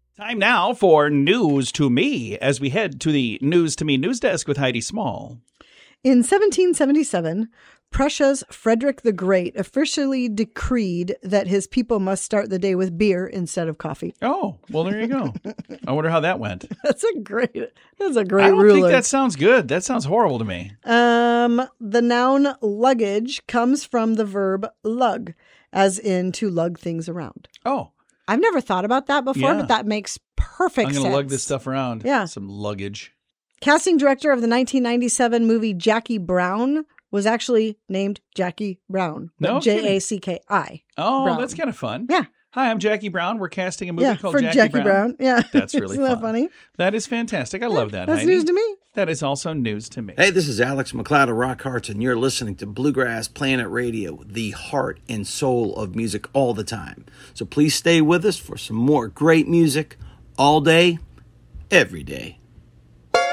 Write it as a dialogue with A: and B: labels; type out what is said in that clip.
A: Time now for News to Me as we head to the News to Me news desk with Heidi Small.
B: In 1777, Prussia's Frederick the Great officially decreed that his people must start the day with beer instead of coffee.
A: Oh, well, there you go. I wonder how that went.
B: That's a great
A: I
B: ruling.
A: don't think that sounds good. That sounds horrible to me.
B: The noun luggage comes from the verb lug, as in to lug things around.
A: Oh.
B: I've never thought about that before,
A: Yeah.
B: but that makes perfect sense.
A: I'm going to lug this stuff around.
B: Yeah.
A: Some luggage.
B: Casting director of the 1997 movie Jackie Brown was actually named Jackie Brown.
A: No
B: Jacki.
A: Oh,
B: Brown.
A: that's kind of fun.
B: Yeah.
A: Hi, I'm Jackie Brown. We're casting a movie called
B: for
A: Jackie
B: Brown. Yeah.
A: That's really
B: Isn't
A: fun.
B: that funny?
A: That is fantastic. I love that,
B: That's
A: Heidi.
B: news to me.
A: That is also news to me.
C: Hey, this is Alex McLeod of Rock Hearts, and you're listening to Bluegrass Planet Radio, the heart and soul of music all the time. So please stay with us for some more great music all day, every day.